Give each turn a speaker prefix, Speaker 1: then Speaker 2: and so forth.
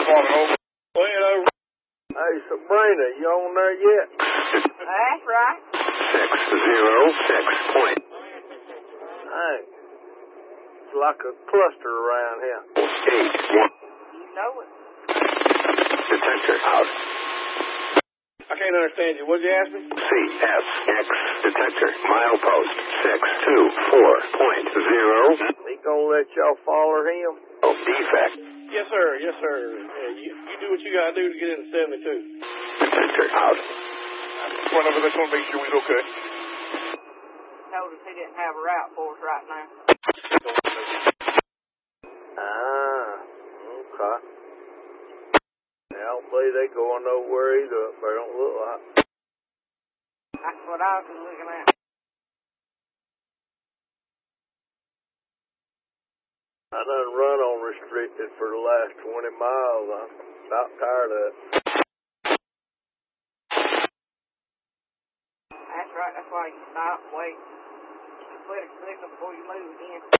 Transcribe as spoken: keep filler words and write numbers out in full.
Speaker 1: morning, over. Play it over.
Speaker 2: Hey, Sabrina, you on there yet?
Speaker 3: That's right.
Speaker 4: Six zero six point.
Speaker 2: Dang. It's like a cluster around here.
Speaker 4: Eight one.
Speaker 3: You know it.
Speaker 4: Detector out.
Speaker 1: I can't understand you. What'd you ask me?
Speaker 4: C S X detector milepost six two four point zero.
Speaker 2: He gonna let y'all follow him?
Speaker 4: Oh, defect.
Speaker 1: Yes, sir. Yes, sir. Yeah, you, you do what you gotta do to get into seventy-two.
Speaker 4: Detector out.
Speaker 1: Just went over there to make sure we was okay.
Speaker 3: Told us he didn't have a route for us right now.
Speaker 2: Ah, okay. I don't believe they going nowhere either. They don't look like.
Speaker 3: That's what I was looking at.
Speaker 2: I done run on restricted for the last twenty miles. I'm about tired of it.
Speaker 3: That's right. That's why you stop, wait, split a signal before you move again.